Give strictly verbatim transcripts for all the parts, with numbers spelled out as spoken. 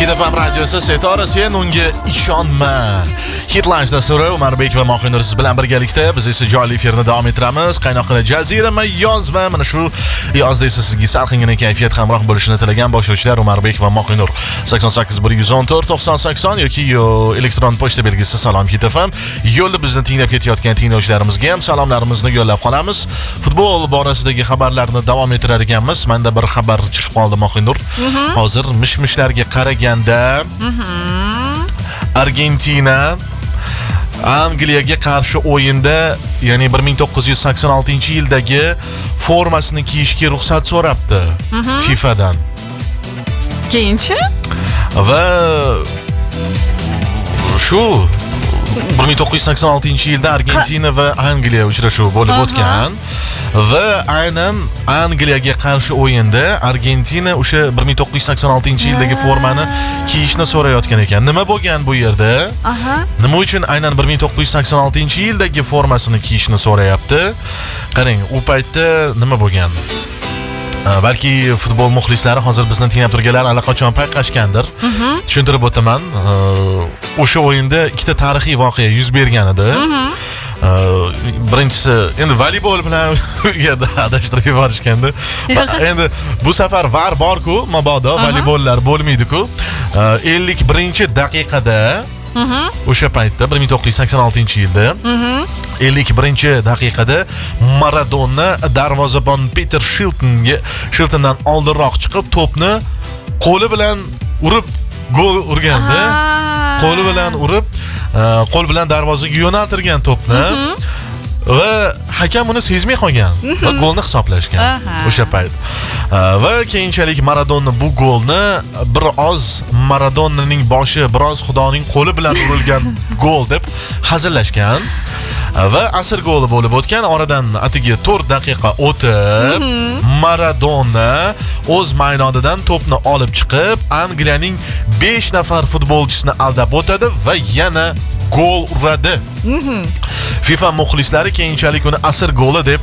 Hit F M radiosi Setora, sen unga ishonma. Hitlash dasturi Umarbek va Mohinur siz bilan birgalikda biz esa jonli efirni davom ettiramiz. Qaynoqida jazirama yoz va mana shu yozda esa sizga salqingina kayfiyat hamroh bo'lishini tilagan boshlovchilar Umarbek va Mohinur. sakson sakkiz bir yuz o'n to'rt to'qson sakson yoki yo elektron pochta belgisi salom Hit F M. Yo'lda bizni tinglab ketayotgan tinglovchilarimizga ham salomlarimizni yo'llab qolamiz. Futbol borasidagi xabarlarni davom ettirar ekanmiz. Menda bir xabar chiqib qoldi Mohinur. Hozir mishmishlarga qaraganda Argentina Angliyaga qarshi o'yinda, ya'ni bir ming to'qqiz yuz sakson oltinchi yildagi formasini kiyishga ruxsat so'rabdi FIFAdan. Keyinchi? Va shu bir ming to'qqiz yuz sakson oltinchi yilda Argentina va Angliya uchrashuvi bo'lib o'tgan va aynan Angliyaga qarshi o'yinda Argentina o'sha bir ming to'qqiz yuz sakson oltinchi yildagi formani kiyishni so'rayotgan ekan. Nima bo'lgan bu yerda? Aha. Nima uchun aynan bir ming to'qqiz yuz sakson oltinchi yildagi formasini kiyishni so'rayapti? Qarang, u paytda nima bo'lgan? Balki futbol muxlislari hozir bizni tinglab turganlar allaqachon payqashgandir. Tushuntirib o'taman. O'sha o'yinda ikkita tarixiy voqea yuz bergan edi. Birinchisi endi voleybol bilan adashtirib yuborishganda. Endi bu safar var bor-ku, mabodo voleybollar bo'lmaydi-ku. ellik birinchi daqiqada o'sha paytda bir ming to'qqiz yuz sakson oltinchi yilda ellik birinchi daqiqada Maradona darvozabon Peter Shiltonga Shiltondan oldinroq chiqib to'pni qo'li bilan urib gol urganda, qo'li bilan urib, qo'l bilan darvozaga yo'naltirgan to'pni va hakam uni sezmay qolgan va golni hisoblashgan o'sha payt. Va keyinchalik Maradona bu golni biroz Maradonaning boshi biroz Xudoning qo'li bilan urilgan gol deb hazillashgan va asr goli bo'lib o'tgan. Oradan atigi to'rt daqiqa o'tib Maradona o'z maydonidan to'pni olib chiqib Angliyaning besh nafar futbolchisini aldab o'tadi va yana gol uradi. FIFA muxlislari keyinchalik uni asr goli deb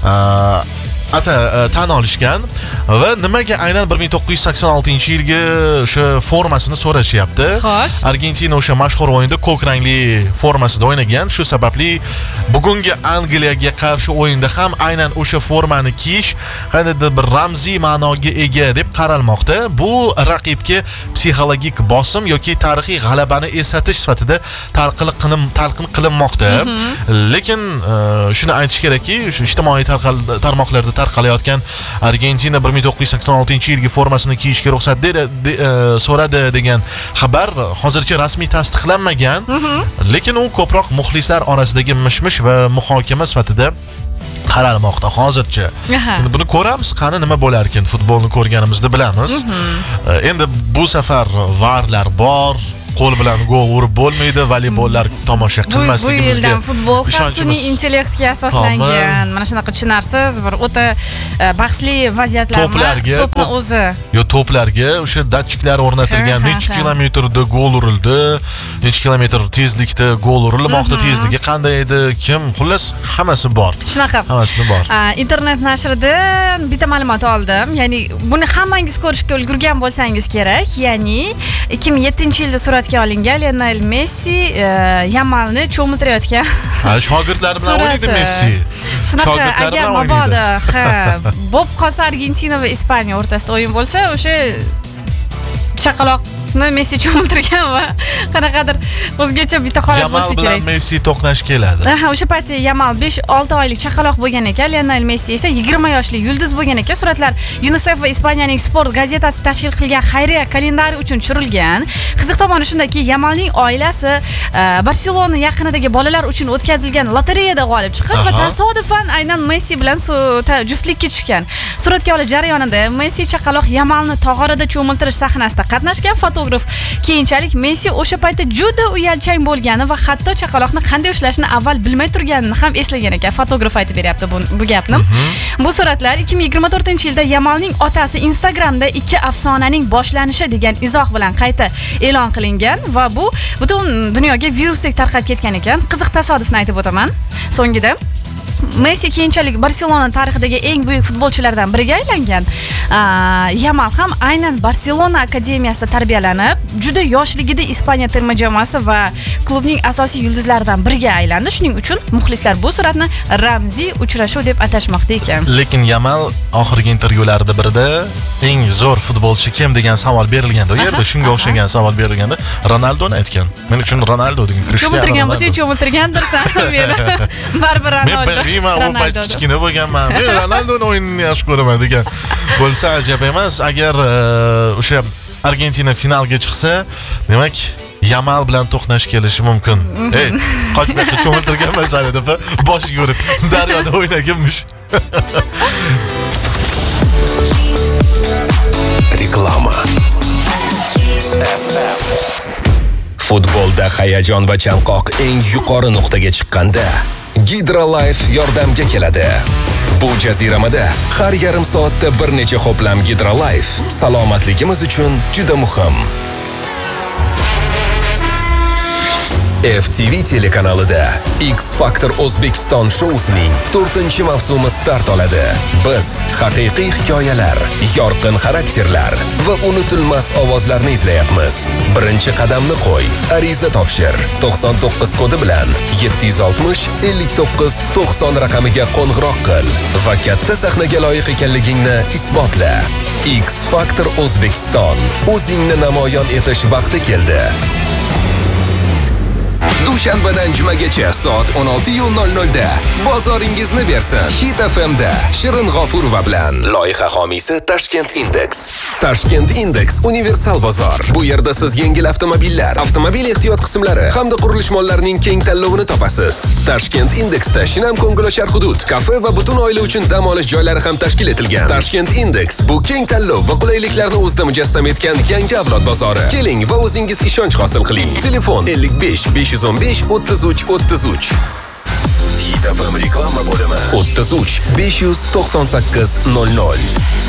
ata tan olishgan va nimaga aynan bir ming to'qqiz yuz sakson oltinchi yilgi o'sha formasini so'rashyapti. Argentina o'sha mashhur o'yinda ko'k rangli formasida o'ynagan. Shu sababli bugungi Angliyaga qarshi o'yinda ham aynan o'sha formani kiyish qandaydir bir ramziy ma'noga ega deb qaralmoqda. Bu raqibga psixologik bosim yoki tarixiy g'alabani eslatish sifatida talqin talqin qilinmoqda. Lekin shuni aytish kerakki, shu ijtimoiy tarmoqlarda tarqalayotgan Argentina bir ming to'qqiz yuz sakson oltinchi yilgi formasini kiyishga ruxsat de, de, e, so'radi degan xabar hozircha rasmiy tasdiqlanmagan, lekin u ko'proq muxlislar orasidagi mishmish va muhokama sifatida qaralmoqda hozircha. Endi buni ko'ramiz, qani nima bo'lar ekan, futbolni ko'rganimizda bilamiz. Endi bu safar varlar bor, qo'l bilan gol urib bo'lmaydi, voleybollar tomosha qilmasligimizga bu futbol sun'iy intellektga asoslangan. Mana shunaqa tushunarsiz bir o'ta bahsli vaziyatlar, to'pni o'zi. Yo, to'plarga o'sha datchiklar o'rnatilgan, necha kilometrda gol urildi, necha kilometr tezlikda gol urilmoqda, tezligi qanday edi, kim, xullas hammasi bor. Shunaqa. Hammasi bor. Internet nashridan bitta ma'lumot oldim. Ya'ni buni hammangiz ko'rishga ulgurgan bo'lsangiz kerak. Ya'ni ikki ming yettinchi yilda surat olingan Lionel Messi Yamalni cho'miltirayotgan. Ha, shogirdlar bilan o'ynaydi Messi. Shunaqa agar mabodo, ha, bo'p qolsa Argentina va Ispaniya o'rtasida o'yin bo'lsa, o'sha chaqaloqni Messi cho'miltirgan va qanaqadir o'zgacha bitta holat bo'lsa kerak. Yamal bilan Messi to'qnash keladi. Ha, o'sha paytda Yamal besh olti oylik chaqaloq bo'lgan ekan, Lionel Messi esa yigirma yoshli yulduz bo'lgan ekan. Suratlar UNICEF va Ispaniyaning Sport gazetasi tashkil qilgan xayriya kalendari uchun tushirilgan. Qiziq tomoni shundaki, Yamalning oilasi Barselona yaqinidagi bolalar uchun o'tkazilgan lotereyada g'olib chiqib va tasodifan aynan Messi bilan juftlikka tushgan. Suratga olish jarayonida Messi chaqaloq Yamalni tog'orada cho'miltirish sahnasida qatnashgan. Fotograf keyinchalik Messi o'sha paytda juda uyalchang bo'lgani va hatto chaqaloqni qanday ushlashni avval bilmay turganini ham eslagan ekan. Fotograf aytib beryapti bu, bu gapni. Bu suratlar ikki ming yigirma to'rtinchi yilda Yamalning otasi Instagramda ikki afsonaning boshlanishi degan izoh bilan qayta e'lon qilingan va bu butun dunyoga virusdek tarqab ketgan ekan. Qiziq tasodifni aytib o'taman. So'ngida Messi keyinchalik Barselona tarixidagi eng buyuk futbolchilardan biriga aylangan. Yamal ham aynan Barselona akademiyasida tarbiyalanib, juda yoshligida Ispaniya terma jamoasi va klubning asosiy yulduzlaridan biriga aylandi. Shuning uchun muxlislar bu suratni ramziy uchrashuv deb atashmoqda ekan. Lekin Yamal oxirgi intervyularida birida eng zo'r futbolchi kim degan savol berilganda, u yerda shunga o'xshagan savol berilganda Ronaldoni aytgan. Men uchun Ronaldo degan Cristiano Ronaldo. Cho'miltirgan bo'lsa, cho'miltirgandirsan. Baribir Ronaldo. Men bilmayman, u payt kichkina bo'lganman. Men Ronaldoni o'yinini yaxshi ko'raman degan. Bo'lsa ajab emas, agar o'sha Argentina finalga chiqsa, demak Yamal bilan to'qnash kelishi mumkin. Ey, qochmoqqa cho'miltirgan masala deb boshiga urib daryoda o'ynaganmish. Reklama. Futbolda hayajon va chanqoq eng yuqori nuqtaga chiqqanda Hydrolife yordamga keladi. Bu jaziramada har yarim soatda bir necha ho'plam Hydrolife salomatligimiz uchun juda muhim. F T V telekanalida X Factor O'zbekiston shousining to'rtinchi mavsumi start oladi. Biz haqiqiy hikoyalar, yorqin xarakterlar va unutilmas ovozlarni izlayapmiz. Birinchi qadamni qo'y, ariza topshir. to'qson to'qqiz kodi bilan yetti yuz oltmish ellik to'qqiz to'qson raqamiga qo'ng'iroq qil va katta sahnaga loyiq ekanligingni isbotla. X Factor O'zbekiston. O'zingni namoyon etish vaqti keldi. Dushanbadan jumagacha soat o'n olti nol nolda bozoringizni bersin. Hit F M da Shirin G'ofurova bilan. Loyiha homiysi Tashkent Index. Tashkent Index universal bozor. Bu yerda siz yengil avtomobillar, avtomobil ehtiyot qismlari hamda qurilish mollarining keng tanlovini topasiz. Tashkent Indexda shinam ko'ngilochar hudud, kafe va butun oila uchun dam olish joylari ham tashkil etilgan. Tashkent Index bu keng tanlov va qulayliklarni o'zida mujassam etgan yangi avlod bozori. Keling va o'zingiz ishonch hosil qiling. Telefon ellik besh besh yuz o'n besh o'ttiz uch o'ttiz uch. Hit F M reklama bo'limi o'ttiz uch besh yuz to'qson sakkiz nol nol.